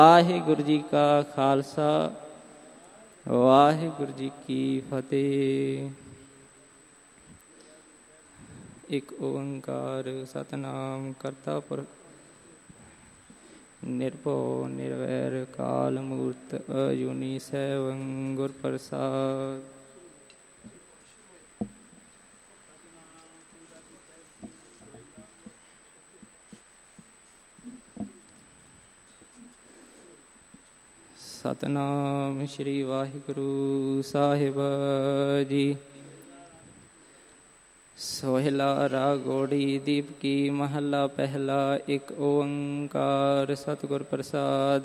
ਵਾਹਿਗੁਰੂ ਜੀ ਕਾ ਖਾਲਸਾ ਵਾਹਿਗੁਰੂ ਜੀ ਕੀ ਫਤਿਹ। ਇੱਕ ਓੰਕਾਰ ਸਤਿਨਾਮ ਕਰਤਾ ਪੁਰਖ ਨਿਰਭਉ ਨਿਰਵੈਰ ਕਾਲ ਮੂਰਤ ਅਜੂਨੀ ਸੈਭੰ ਗੁਰ ਪ੍ਰਸਾਦ। ਸਤਿਨਾਮ ਸ਼੍ਰੀ ਵਾਹਿਗੁਰੂ ਸਾਹਿਬ ਜੀ। ਸੋਹਿਲਾ ਰਾਗ ਗੌੜੀ ਦੀਪਕੀ ਮਹੱਲਾ ਪਹਿਲਾ। ਇੱਕ ਓੰਕਾਰ ਸਤਿਗੁਰ ਪ੍ਰਸਾਦ।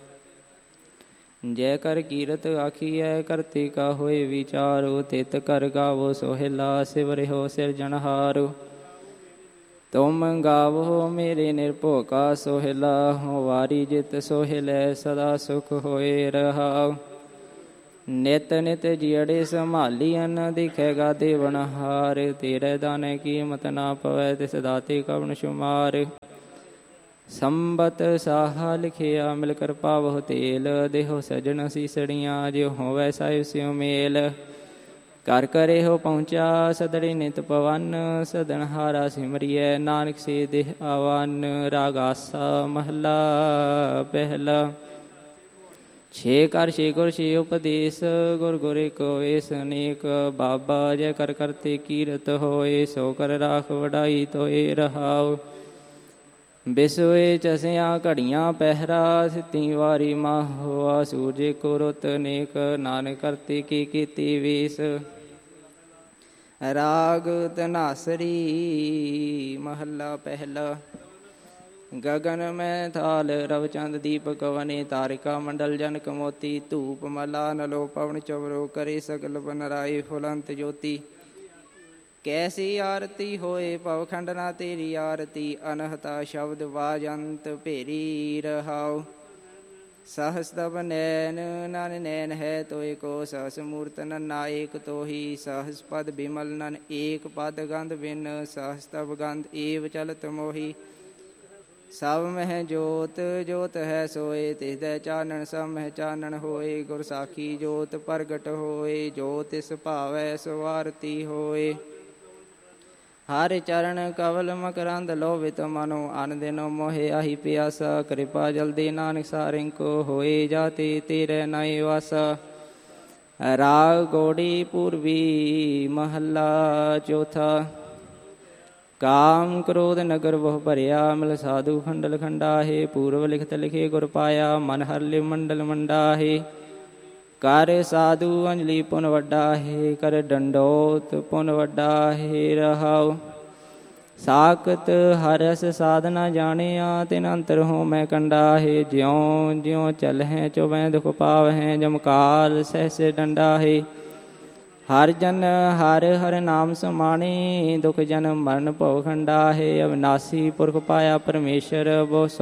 ਜੈ ਕਰ ਕੀਰਤ ਆਖੀਐ ਕਰਤੇ ਕਾ ਹੋਏ ਵਿਚਾਰੋ। ਤਿਤ ਕਰ ਗਾਵੋ ਸੋਹਿਲਾ ਸਿਵਰਿਓ ਸਿਰਜਣਹਾਰੋ। ਤੁਮ ਗਾਵੋ ਮੇਰੇ ਨਿਰਭਉ ਕਾ ਸੋਹਿਲਾ। ਹੋ ਵਾਰੀ ਜਿਤ ਸੋਹਿਲੈ ਸਦਾ ਸੁਖ ਹੋਏ ਰਹਾਉ। ਨਿਤ ਨਿਤ ਜੀਅੜੇ ਸੰਭਾਲੀਅਨ ਦਿਖੇਗਾ ਦੇਵਨਹਾਰ। ਤੇਰੇ ਦਾਨੇ ਕੀਮਤ ਨਾ ਪਵੈ ਤਿਸ ਦਾਤੇ ਕਵਣ ਸ਼ੁਮਾਰ। ਸੰਬਤ ਸਾਹਾ ਲਿਖਿਆ ਮਿਲ ਕਰ ਪਾਵਹੁ ਤੇਲ। ਦੇਹੋ ਸਜਣ ਸੀਸੜੀਆਂ ਜਿਉ ਹੋਵੈ ਸਾਹਿਬ ਸਿਉ ਮੇਲ। ਘਰ ਕਰੇਹੁ ਪਹੁੰਚਾ ਸਦੜੇ ਨਿਤ ਪਵਨ। ਸਦਨਹਾਰਾ ਸਿਮਰਿਐ ਨਾਨਕ ਸੇ ਦੇਹ ਆਵਨ। ਰਾਗ ਆਸਾ ਮਹੱਲਾ ਪਹਿਲਾ। ਛੇ ਕਰ ਛੇ ਗੁਰ ਛੇ ਉਪਦੇਸ। ਗੁਰ ਗੁਰ ਏਕੋ ਵੇਸ ਅਨੇਕ। ਬਾਬਾ ਜੈ ਕਰ ਕਰਤੇ ਕੀਰਤ ਹੋਏ। ਸੋ ਕਰ ਰਾਖ ਵਡਾਈ ਤੋਏ ਰਹਾਉ। ਬਿਸਵੇ ਚਸਿਆ ਘੜੀਆਂ ਪਹਿਰਾ। ਸਿੱਤੀ ਵਾਰੀ ਮਾਹ ਹੋਆ। ਸੂਰਜ ਏਕੋ ਰੁੱਤ ਅਨੇਕ। ਨਾਨਕ ਕਰਤੇ ਕੀ ਕੀਤੀ ਵੇਸ। ਰਾਗ ਧਨਾਸਰੀ ਮਹੱਲਾ ਪਹਿਲਾ। ਗਗਨ ਮੈਂ ਥਾਲ ਰਵਚੰਦ ਦੀਪਕ ਵਨੇ। ਤਾਰਿਕਾ ਮੰਡਲ ਜਨਕ ਮੋਤੀ। ਧੂਪ ਮਲਾ ਨਲੋ ਪਵਨ ਚਵਰੋ। ਕਰੇ ਸਗਲ ਬਨਰਾਏ ਫੁਲੰਤ ਜੋਤੀ। ਕੈਸੀ ਆਰਤੀ ਹੋਏ ਭਵਖੰਡ ਨਾ ਤੇਰੀ ਆਰਤੀ। ਅਨਹਤਾ ਸ਼ਬਦ ਵਾਜੰਤ ਭੇਰੀ ਰਹਾਉ। ਸਹਸ ਤਬ ਨੈਨ ਨਨ ਨੈਨ ਹੈ ਤੋਇ ਕੋ। ਸਹਸ ਮੂਰਤ ਨੰਨਾ ਏਕ ਤੋਹੀ। ਸਹਸ ਪਦ ਬਿਮਲ ਨਨ ਏਕ ਪਦ ਗੰਧ ਬਿਨ। ਸਹਸ ਤਬ ਗੰਧ ਏਵ ਚਲਤ ਮੋਹੀ। ਸਭ ਮਹਿ ਜੋਤ ਜੋਤ ਹੈ ਸੋਏ। ਤਿਸਦੈ ਚਾਨਣ ਸਭ ਮਹਿ ਚਾਨਣ ਹੋਏ। ਗੁਰ ਸਾਖੀ ਜੋਤ ਪ੍ਰਗਟ ਹੋਏ। ਜੋ ਤਿਸ ਭਾਵੈ ਸੋ ਆਰਤੀ ਹੋਏ। ਹਰਿ ਚਰਨ ਕਵਲ ਮਕਰੰਦ ਲੋਭਿਤ ਮਨੋ। ਅਨ ਦਿਨੋ ਮੋਹਿ ਆਹੀ ਪਿਆਸਾ। ਕਿਰਪਾ ਜਲਦੀ ਨਾਨਕ ਸਾਰਿੰ ਕੋ ਹੋਏ। ਜਾਤੇ ਤੇਰੇ ਨਾਇ ਵਾਸਾ। ਰਾਗ ਗੌੜੀ ਪੂਰਬੀ ਮਹੱਲਾ ਚੌਥਾ। ਕਾਮ ਕ੍ਰੋਧ ਨਗਰ ਬਹੁ ਭਰਿਆ। ਮਿਲ ਸਾਧੂ ਖੰਡਲ ਖੰਡਾਹੇ। ਪੂਰਵ ਲਿਖਤ ਲਿਖੇ ਗੁਰ ਪਾਇਆ। ਮਨ ਹਰਿ ਲਿਵ ਮੰਡਲ ਮੰਡਾਹੇ। ਕਰ ਸਾਧੂ ਅੰਜਲੀ ਪੁਨ ਵੱਡਾ ਹੈ। ਕਰ ਡੰਡੋਤ ਪੁਨ ਵੱਡਾ ਹੈ ਰਹਾਉ। ਸਾਖਤ ਹਰਸ ਸਾਧਨਾ ਜਾਣਿਆ। ਤਿਨ ਅੰਤਰ ਹੋ ਮੈਂ ਕੰਡਾ ਹੈ। ਜਿਉ ਜਿਉ ਚਲਹਿ ਚੁਬੈ ਦੁਖ ਪਾਵਹਿ। ਜਮਕਾਲ ਸਹਿਸੇ ਡੰਡਾ ਹੈ। ਹਰ ਜਨ ਹਰ ਹਰ ਨਾਮ ਸਮਾਣੇ। ਦੁਖ ਜਨਮ ਮਰਨ ਭਉ ਖੰਡਾ ਹੈ। ਅਵਿਨਾਸੀ ਪੁਰਖ ਪਾਇਆ ਪਰਮੇਸ਼ਰ। ਬਹੁ